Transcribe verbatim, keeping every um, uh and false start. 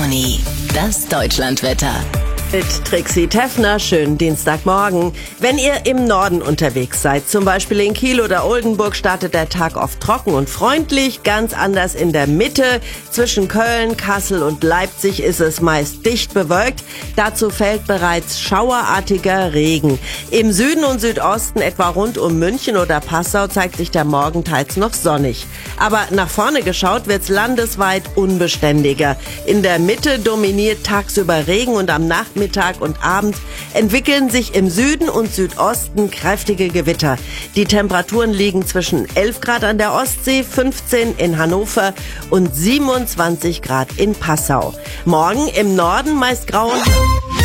Toni, das Deutschlandwetter. Mit Trixie Teffner, schönen Dienstagmorgen. Wenn ihr im Norden unterwegs seid, zum Beispiel in Kiel oder Oldenburg, startet der Tag oft trocken und freundlich. Ganz anders in der Mitte. Zwischen Köln, Kassel und Leipzig ist es meist dicht bewölkt. Dazu fällt bereits schauerartiger Regen. Im Süden und Südosten, etwa rund um München oder Passau, zeigt sich der Morgen teils noch sonnig. Aber nach vorne geschaut wird's landesweit unbeständiger. In der Mitte dominiert tagsüber Regen und am Nachmittag Mittag und Abend entwickeln sich im Süden und Südosten kräftige Gewitter. Die Temperaturen liegen zwischen elf Grad an der Ostsee, fünfzehn in Hannover und siebenundzwanzig Grad in Passau. Morgen im Norden meist grau und